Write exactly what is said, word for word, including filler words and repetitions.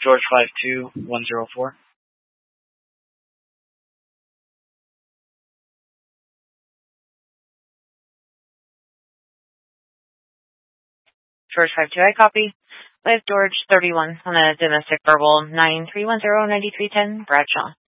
George five two one zero four. George five two, I copy. With George thirty-one on a domestic verbal nine three one zero nine three one zero Bradshaw.